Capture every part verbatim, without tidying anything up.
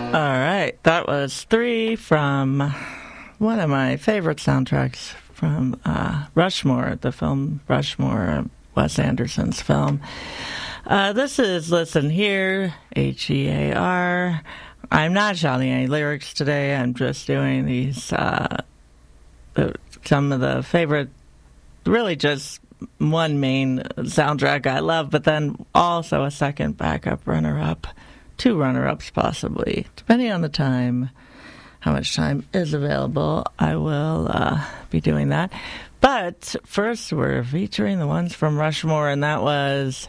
All right, that was three from one of my favorite soundtracks from uh, Rushmore, the film Rushmore, Wes Anderson's film. Uh, this is Listen Here, H E A R. I'm not shouting any lyrics today. I'm just doing these, uh, some of the favorite, really just one main soundtrack I love, but then also a second backup runner-up. Two runner-ups, possibly, depending on the time, how much time is available. I will uh, be doing that. But first, we're featuring the ones from Rushmore, and that was...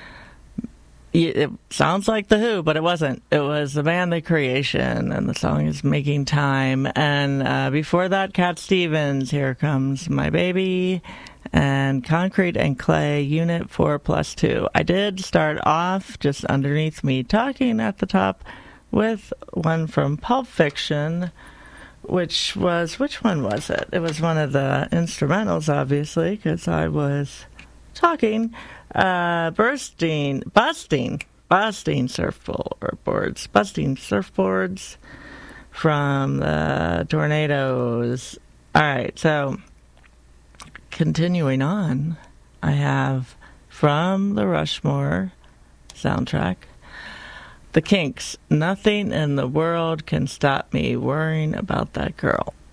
It sounds like The Who, but it wasn't. It was the band The Creation, and the song is Making Time. And uh, before that, Cat Stevens, Here Comes My Baby, and Concrete and Clay, Unit four plus two. I did start off just underneath me talking at the top with one from Pulp Fiction, which was, which one was it? It was one of the instrumentals, obviously, because I was talking. Uh, bursting, busting, busting surfboards, busting surfboards from the Tornadoes. All right, so continuing on, I have from the Rushmore soundtrack, The Kinks, Nothing in the World Can Stop Me Worrying About That Girl.